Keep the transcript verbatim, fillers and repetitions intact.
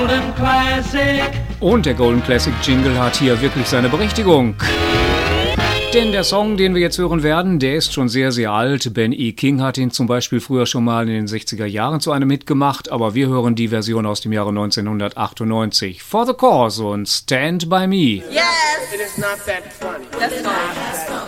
Golden Classic. Und der Golden Classic Jingle hat hier wirklich seine Berechtigung. Denn der Song, den wir jetzt hören werden, der ist schon sehr, sehr alt. Ben E. King hat ihn zum Beispiel früher schon mal in den sechziger Jahren zu einem Hit gemacht, aber wir hören die Version aus dem Jahre neunzehnhundertachtundneunzig. For the Cause und Stand By Me. Yes! It is not that funny. That's fine.